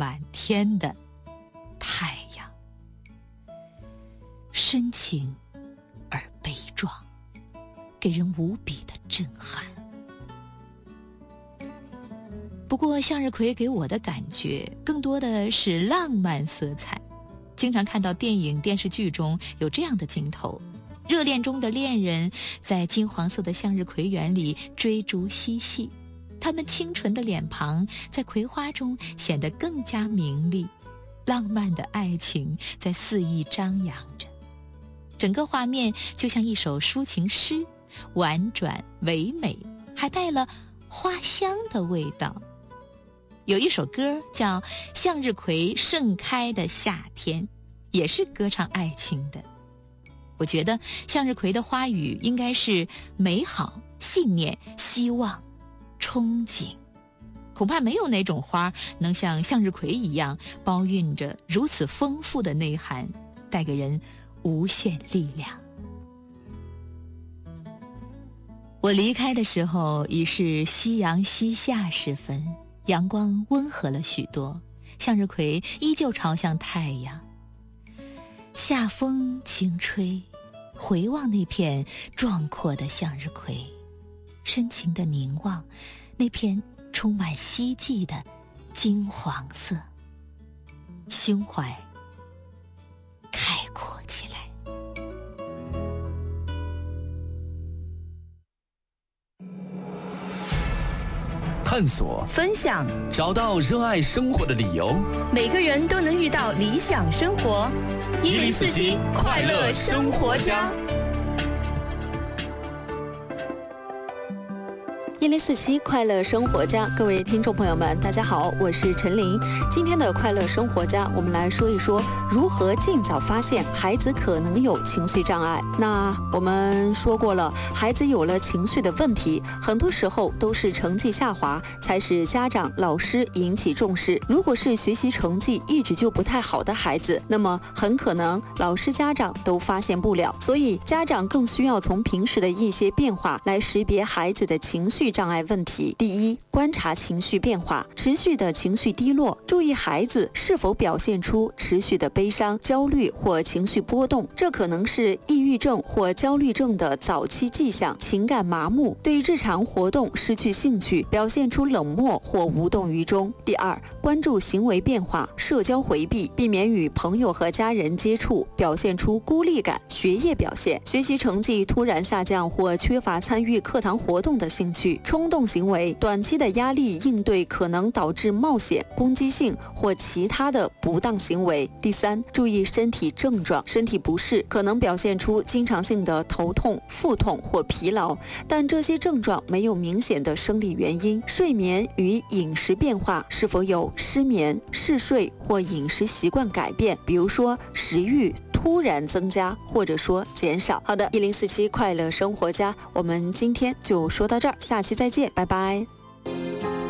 满天的太阳，深情而悲壮，给人无比的震撼。不过向日葵给我的感觉更多的是浪漫色彩，经常看到电影电视剧中有这样的镜头，热恋中的恋人在金黄色的向日葵园里追逐嬉戏，他们清纯的脸庞在葵花中显得更加明丽，浪漫的爱情在肆意张扬着，整个画面就像一首抒情诗，婉转唯美，还带了花香的味道。有一首歌叫《向日葵盛开的夏天》，也是歌唱爱情的。我觉得向日葵的花语应该是美好、信念、希望、憧憬，恐怕没有哪种花能像向日葵一样包蕴着如此丰富的内涵，带给人无限力量。我离开的时候已是夕阳西下时分，阳光温和了许多，向日葵依旧朝向太阳。夏风轻吹，回望那片壮阔的向日葵，深情地凝望那片充满希冀的金黄色，胸怀开阔起来。 探索， 分享， 找到热爱生活的理由。 每个人都能遇到理想生活。1047快乐生活家。1047快乐生活家，各位听众朋友们，大家好，我是陈琳。今天的快乐生活家，我们来说一说如何尽早发现孩子可能有情绪障碍。那我们说过了，孩子有了情绪的问题，很多时候都是成绩下滑才使家长、老师引起重视。如果是学习成绩一直就不太好的孩子，那么很可能老师、家长都发现不了，所以家长更需要从平时的一些变化来识别孩子的情绪障碍问题。第一，观察情绪变化，持续的情绪低落，注意孩子是否表现出持续的悲伤、焦虑或情绪波动，这可能是抑郁症或焦虑症的早期迹象。情感麻木，对日常活动失去兴趣，表现出冷漠或无动于衷。第二，关注行为变化，社交回避，避免与朋友和家人接触，表现出孤立感。学业表现，学习成绩突然下降或缺乏参与课堂活动的兴趣。冲动行为，短期的压力应对可能导致冒险、攻击性或其他的不当行为。第三，注意身体症状，身体不适可能表现出经常性的头痛、腹痛或疲劳，但这些症状没有明显的生理原因。睡眠与饮食变化，是否有失眠、嗜睡或饮食习惯改变，比如说食欲突然增加或者说减少。好的，1047快乐生活家，我们今天就说到这儿，下期再见，拜拜。